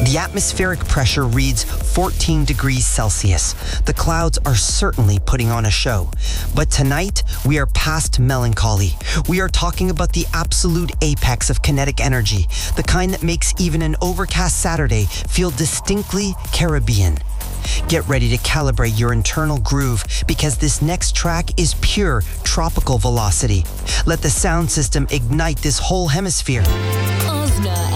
The atmospheric pressure reads 14 degrees Celsius. The clouds are certainly putting on a show. But tonight, we are past melancholy. We are talking about the absolute apex of kinetic energy, the kind that makes even an overcast Saturday feel distinctly Caribbean. Get ready to calibrate your internal groove because this next track is pure tropical velocity. Let the sound system ignite this whole hemisphere. Ozna